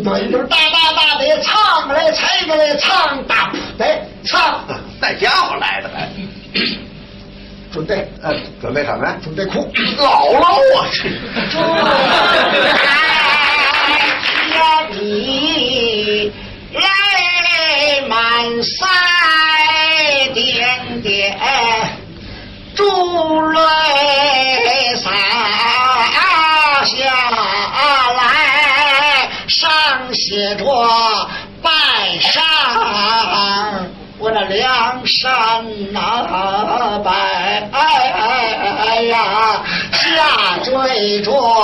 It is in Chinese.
对，就是大的唱来踩个来唱，大扑的唱， 带家伙来的来。 准备， 准备什么呀？ 准备哭， 姥姥啊，这准备你来满腮点点，珠泪洒下来，上写着拜上。我那梁山呐拜呀，下坠着